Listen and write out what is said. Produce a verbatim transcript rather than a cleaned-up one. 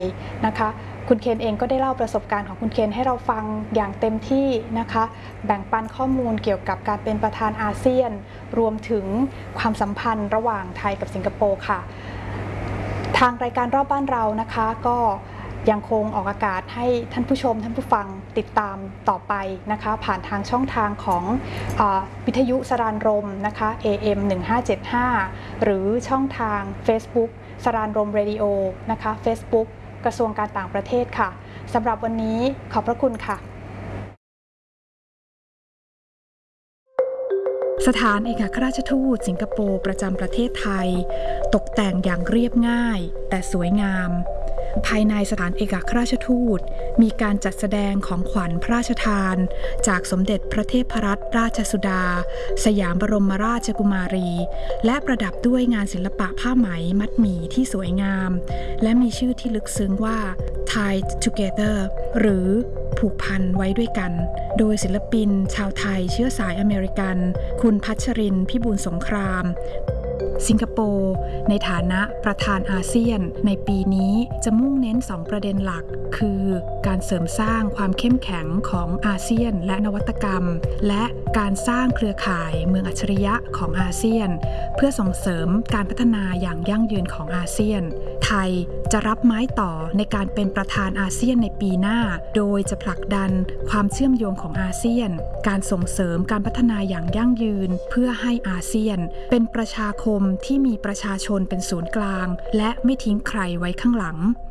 นะคะคุณเคนเองก็ได้เล่าประสบการณ์ของคุณเคนให้เราฟังอย่างเต็มที่นะคะแบ่งปันข้อมูลเกี่ยวกับการเป็นประธานอาเซียนรวมถึงความสัมพันธ์ระหว่างไทยกับสิงคโปร์ค่ะทางรายการรอบบ้านเรานะคะก็ยังคงออกอากาศให้ท่านผู้ชมท่านผู้ฟังติดตามต่อไปนะคะผ่านทางช่องทางของอ่าวิทยุสรานรมนะคะ เอ เอ็ม หนึ่งห้าเจ็ดห้า หรือช่องทาง Facebook สรานรมเรดิโอนะคะ Facebook กระทรวงการต่างประเทศค่ะสำหรับวันนี้ขอบพระคุณค่ะสถานเอกอัครราชทูตสิงคโปร์ประจำประเทศไทยตกแต่งอย่างเรียบง่ายแต่สวยงามภายในสถานเอกอัครราชทูตมีการจัดแสดงของขวัญพระราชทานจากสมเด็จพระเทพรัตนราชสุดาสยามบรมราชกุมารีและประดับด้วยงานศิลปะผ้าไหมมัดหมี่ที่สวยงามและมีชื่อที่ลึกซึ้งว่า Tied Together หรือผูกพันไว้ด้วยกันโดยศิลปินชาวไทยเชื้อสายอเมริกันคุณพัชรินทร์พิบูลสงครามสิงคโปร์ในฐานะประธานอาเซียนในปีนี้จะมุ่งเน้นสองประเด็นหลักคือการเสริมสร้างความเข้มแข็งของอาเซียนและนวัตกรรมและการสร้างเครือข่ายเมืองอัจฉริยะของอาเซียนเพื่อส่งเสริมการพัฒนาอย่างยั่งยืนของอาเซียนไทยจะรับไม้ต่อในการเป็นประธานอาเซียนในปีหน้าโดยจะผลักดันความเชื่อมโยงของอาเซียนการส่งเสริมการพัฒนาอย่างยั่งยืนเพื่อให้อาเซียนเป็นประชาคมที่มีประชาชนเป็นศูนย์กลางและไม่ทิ้งใครไว้ข้างหลัง